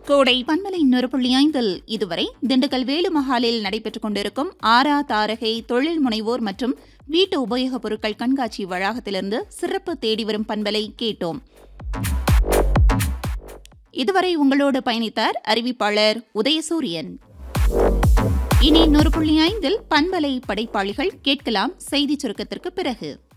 கோடை பண்பலை 100.5 இதுவரை திண்டுக்கல் வேலுமஹாலில் நடைபெற்றுக் கொண்டிருக்கும் ஆரா தாரகை தொழில் முனைவோர் மற்றும் வீட்டு உபயோகப் பொருட்கள் கண்காட்சி வளாகத்திலிருந்து சிறப்பு தேடி வரும் பண்பலை கேட்டோம். இதுவரை உங்களோடு பயணித்தார் அறிவிப்பாளர் உதயசூரியன். இனி 100.5 பண்பலை படைப்பாளிகள் கேட்கலாம் செய்தி சுருக்கத்திற்கு பிறகு.